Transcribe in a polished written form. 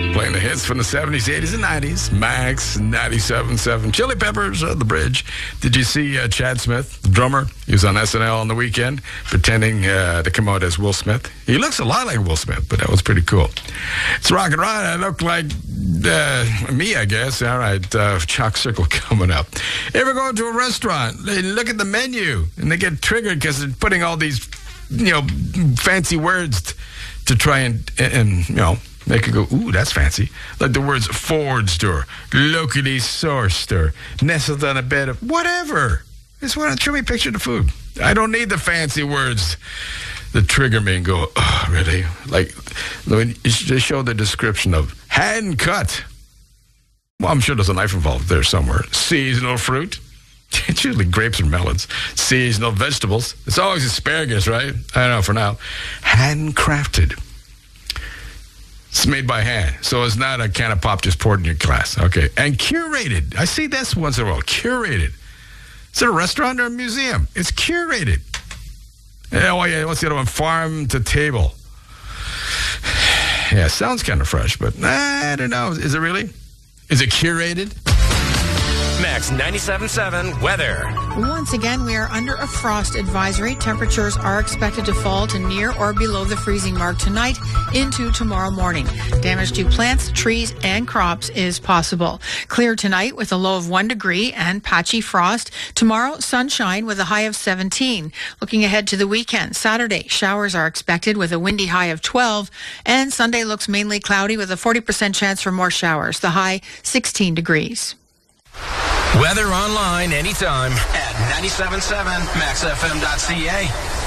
Playing the hits from the 70s, 80s, and 90s. Max 97.7. Chili Peppers, The Bridge. Did you see Chad Smith, the drummer? He was on SNL on the weekend, pretending to come out as Will Smith. He looks a lot like Will Smith, but that was pretty cool. It's Rock and Rod. I look like me, I guess. All right, Chalk Circle coming up. Ever go to a restaurant? They look at the menu, and they get triggered because they're putting all these, fancy words to try and make it go, ooh, that's fancy. Like the words forged or locally sourced or nestled on a bed of whatever. Just want to show me a picture of the food. I don't need the fancy words that trigger me and go, oh, really? Like, they show the description of hand cut. Well, I'm sure there's a knife involved there somewhere. Seasonal fruit. It's usually grapes or melons. Seasonal vegetables. It's always asparagus, right? I don't know, for now. Handcrafted. It's made by hand, so it's not a can of pop just poured in your glass. Okay, and curated. I see this once in a while. Curated. Is it a restaurant or a museum? It's curated. Oh, yeah, what's the other one? Farm to table. Yeah, sounds kind of fresh, but I don't know. Is it really? Is it curated? Max 97.7 weather. Once again, we are under a frost advisory. Temperatures are expected to fall to near or below the freezing mark tonight into tomorrow morning. Damage to plants, trees, and crops is possible. Clear tonight with a low of 1 degree and patchy frost. Tomorrow, sunshine with a high of 17. Looking ahead to the weekend, Saturday, showers are expected with a windy high of 12. And Sunday looks mainly cloudy with a 40% chance for more showers. The high, 16 degrees. Weather online anytime at 97.7maxfm.ca.